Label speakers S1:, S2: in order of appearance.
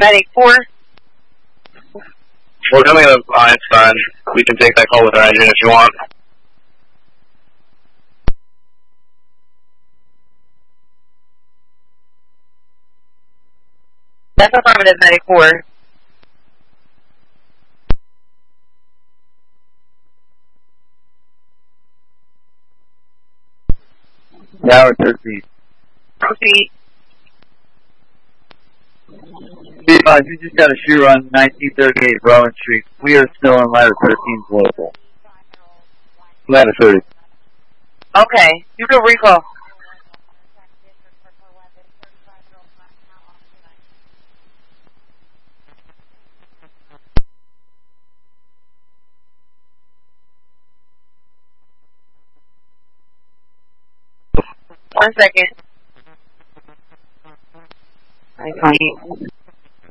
S1: Medic 4.
S2: We're coming up Einstein. We can take that call with our engine if you want.
S1: That's affirmative, Medic 4.
S3: Tower 13.
S1: Proceed.
S3: Be advised, we just got a shoot run 1938 Rowan Street. We are still on ladder 13's local. Ladder 30.
S1: Okay, you can recall. One second. I can't.